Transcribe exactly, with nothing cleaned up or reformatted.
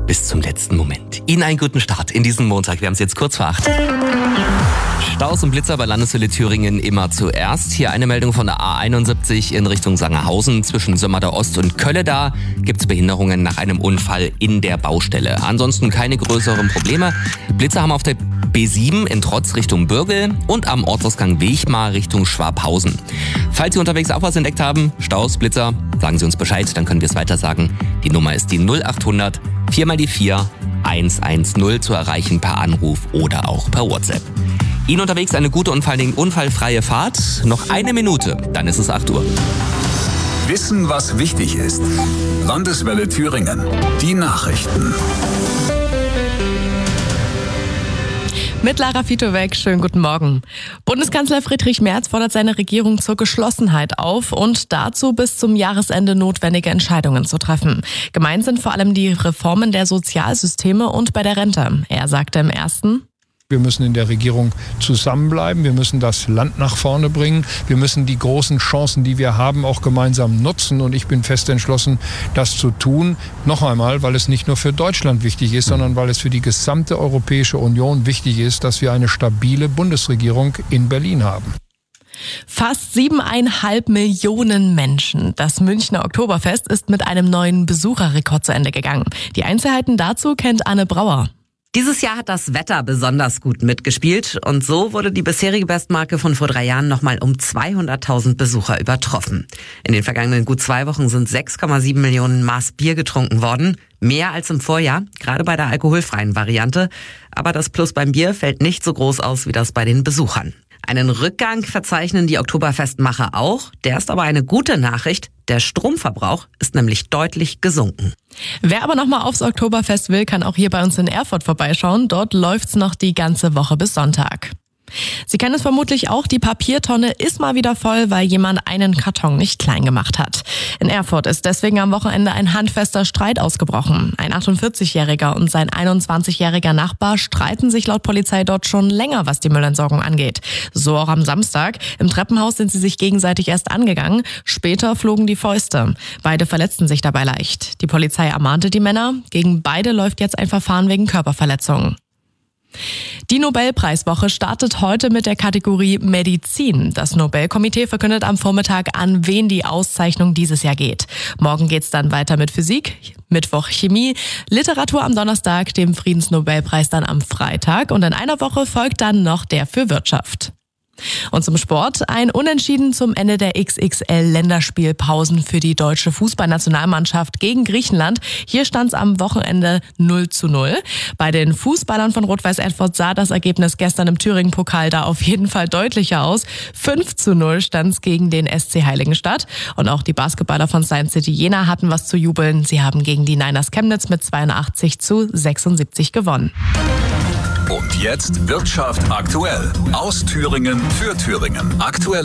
bis zum letzten Moment. Ihnen einen guten Start in diesen Montag. Wir haben es jetzt kurz vor acht. Staus und Blitzer bei Landeshölle Thüringen immer zuerst. Hier eine Meldung von der A einundsiebzig in Richtung Sangerhausen. Zwischen Sömmerda Ost und Kölle da gibt es Behinderungen nach einem Unfall in der Baustelle. Ansonsten keine größeren Probleme. Blitzer haben auf der B sieben in Trotz Richtung Bürgel und am Ortsausgang Wechmar Richtung Schwabhausen. Falls Sie unterwegs auch was entdeckt haben, Staus, Blitzer, sagen Sie uns Bescheid, dann können wir es weiter sagen. Die Nummer ist die null achthundert vier mal die vier eins eins null zu erreichen per Anruf oder auch per WhatsApp. Ihnen unterwegs eine gute und vor allen Dingen unfallfreie Fahrt. Noch eine Minute, dann ist es acht Uhr. Wissen, was wichtig ist. Landeswelle Thüringen. Die Nachrichten. Mit Lara Fitowek, schönen guten Morgen. Bundeskanzler Friedrich Merz fordert seine Regierung zur Geschlossenheit auf und dazu bis zum Jahresende notwendige Entscheidungen zu treffen. Gemeint sind vor allem die Reformen der Sozialsysteme und bei der Rente. Er sagte im ersten: Wir müssen in der Regierung zusammenbleiben, wir müssen das Land nach vorne bringen, wir müssen die großen Chancen, die wir haben, auch gemeinsam nutzen und ich bin fest entschlossen, das zu tun. Noch einmal, weil es nicht nur für Deutschland wichtig ist, sondern weil es für die gesamte Europäische Union wichtig ist, dass wir eine stabile Bundesregierung in Berlin haben. Fast siebeneinhalb Millionen Menschen. Das Münchner Oktoberfest ist mit einem neuen Besucherrekord zu Ende gegangen. Die Einzelheiten dazu kennt Anne Brauer. Dieses Jahr hat das Wetter besonders gut mitgespielt und so wurde die bisherige Bestmarke von vor drei Jahren nochmal um zweihunderttausend Besucher übertroffen. In den vergangenen gut zwei Wochen sind sechs Komma sieben Millionen Maß Bier getrunken worden. Mehr als im Vorjahr, gerade bei der alkoholfreien Variante. Aber das Plus beim Bier fällt nicht so groß aus wie das bei den Besuchern. Einen Rückgang verzeichnen die Oktoberfestmacher auch. Der ist aber eine gute Nachricht. Der Stromverbrauch ist nämlich deutlich gesunken. Wer aber noch mal aufs Oktoberfest will, kann auch hier bei uns in Erfurt vorbeischauen. Dort läuft's noch die ganze Woche bis Sonntag. Sie kennen es vermutlich auch, die Papiertonne ist mal wieder voll, weil jemand einen Karton nicht klein gemacht hat. In Erfurt ist deswegen am Wochenende ein handfester Streit ausgebrochen. Ein achtundvierzigjähriger und sein einundzwanzigjähriger Nachbar streiten sich laut Polizei dort schon länger, was die Müllentsorgung angeht. So auch am Samstag. Im Treppenhaus sind sie sich gegenseitig erst angegangen. Später flogen die Fäuste. Beide verletzten sich dabei leicht. Die Polizei ermahnte die Männer. Gegen beide läuft jetzt ein Verfahren wegen Körperverletzung. Die Nobelpreiswoche startet heute mit der Kategorie Medizin. Das Nobelkomitee verkündet am Vormittag, an wen die Auszeichnung dieses Jahr geht. Morgen geht's dann weiter mit Physik, Mittwoch Chemie, Literatur am Donnerstag, dem Friedensnobelpreis dann am Freitag und in einer Woche folgt dann noch der für Wirtschaft. Und zum Sport, ein Unentschieden zum Ende der X X L-Länderspielpausen für die deutsche Fußballnationalmannschaft gegen Griechenland. Hier stand es am Wochenende null zu null. Bei den Fußballern von Rot-Weiß Erfurt sah das Ergebnis gestern im Thüringen-Pokal da auf jeden Fall deutlicher aus. fünf zu null stand es gegen den S C Heiligenstadt. Und auch die Basketballer von Science City Jena hatten was zu jubeln. Sie haben gegen die Niners Chemnitz mit zweiundachtzig zu sechsundsiebzig gewonnen. Und jetzt Wirtschaft aktuell. Aus Thüringen für Thüringen. Aktuell